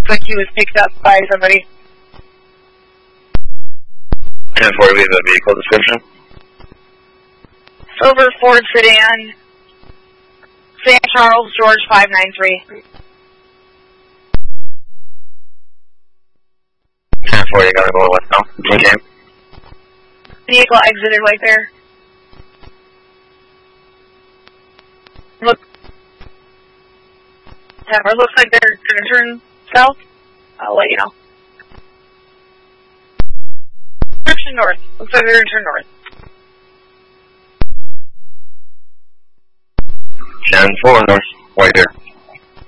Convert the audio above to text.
like he was picked up by somebody. 10-4, we have a vehicle description. Silver Ford sedan, St. Charles, George 593. 10-4, you gotta go west now. Okay. Vehicle exited right there. Looks like they're going to turn south. I'll let you know. Direction north. Looks like they're going to turn north. 10-4, north. Right here.